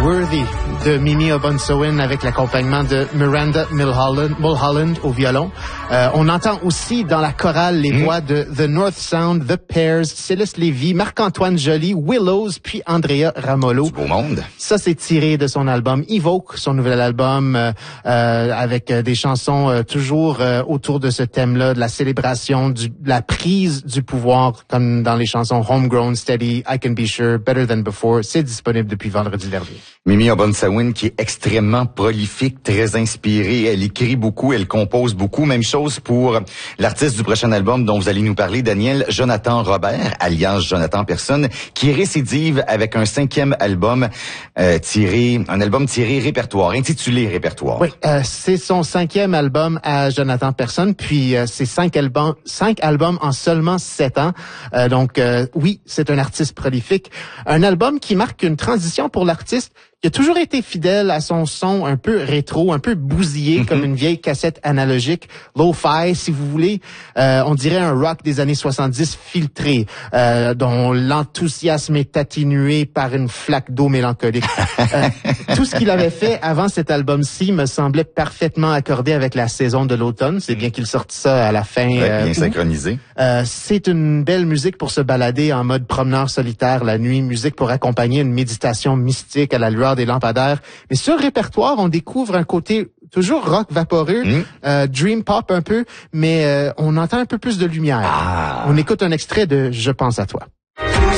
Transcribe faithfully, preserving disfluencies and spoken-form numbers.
Worthy de Mimi Obunsowen avec l'accompagnement de Miranda Mulholland, Mulholland au violon. Euh, on entend aussi dans la chorale les mmh. voix de The North Sound, The Pairs, Céleste Lévy, Marc-Antoine Joly, Willows, puis Andrea Ramolo. Du beau monde. Ça, c'est tiré de son album Evoke, son nouvel album euh, euh, avec euh, des chansons euh, toujours euh, autour de ce thème-là, de la célébration, du, de la prise du pouvoir, comme dans les chansons Homegrown, Steady, I Can Be Sure, Better Than Before. C'est disponible depuis vendredi dernier. Mimi Obunsowen qui est extrêmement prolifique, très inspirée. Elle écrit beaucoup, elle compose beaucoup. Même chose pour l'artiste du prochain album dont vous allez nous parler, Daniel Jonathan Robert, alias Jonathan Personne, qui récidive avec un cinquième album euh, tiré, un album tiré répertoire, intitulé Répertoire. Oui, euh, c'est son cinquième album à Jonathan Personne, puis euh, c'est cinq albums, cinq albums en seulement sept ans. Euh, donc euh, oui, c'est un artiste prolifique. Un album qui marque une transition pour l'artiste qui a toujours été fidèle à son son un peu rétro, un peu bousillé, mm-hmm. comme une vieille cassette analogique, lo-fi, si vous voulez. Euh, on dirait un rock des années soixante-dix filtré, euh, dont l'enthousiasme est atténué par une flaque d'eau mélancolique. euh, tout ce qu'il avait fait avant cet album-ci me semblait parfaitement accordé avec la saison de l'automne. C'est bien qu'il sorte ça à la fin. Ouais, euh, bien synchronisé. Euh, c'est une belle musique pour se balader en mode promeneur solitaire la nuit, musique pour accompagner une méditation mystique à la lueur des lampadaires. Mais sur Répertoire, on découvre un côté toujours rock vaporeux, mmh. euh, dream pop un peu, mais euh, on entend un peu plus de lumière. Ah. On écoute un extrait de « Je pense à toi ».